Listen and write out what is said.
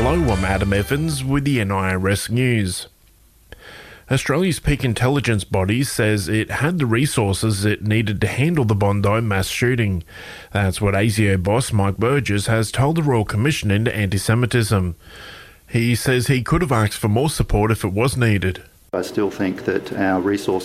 Hello, I'm Adam Evans with the NIRS News. Australia's peak intelligence body says it had the resources it needed to handle the Bondi mass shooting. That's what ASIO boss Mike Burgess has told the Royal Commission into Anti-Semitism. He says he could have asked for more support if it was needed. I still think that our resources